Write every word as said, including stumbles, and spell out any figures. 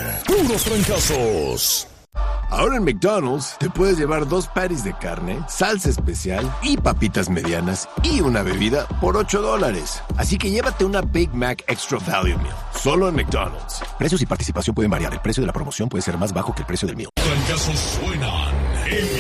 puros fracasos. Ahora en McDonald's te puedes llevar dos patties de carne, salsa especial y papitas medianas y una bebida por ocho dólares. Así que llévate una Big Mac Extra Value Meal, solo en McDonald's. Precios y participación pueden variar. El precio de la promoción puede ser más bajo que el precio del meal. Fracasos suenan en